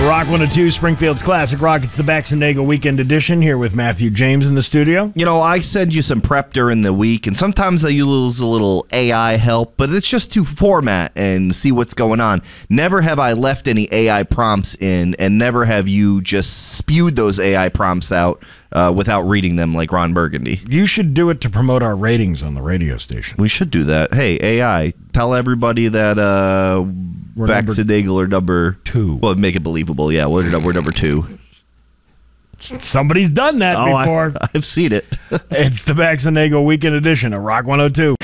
Rock 102, Springfield's Classic Rock. It's the Bax and Nagel Weekend Edition here with Matthew James in the studio. You know, I send you some prep during the week, and sometimes I use a little AI help, but it's just to format and see what's going on. Never have I left any AI prompts in, and never have you just spewed those AI prompts out without reading them like Ron Burgundy. You should do it to promote our ratings on the radio station. We should do that. Hey, AI, tell everybody that Bax and Nagel are number 2. Well, make it believable. Yeah, we're number 2. Somebody's done that before. I've seen it. It's the Bax and Nagel Weekend Edition of Rock 102.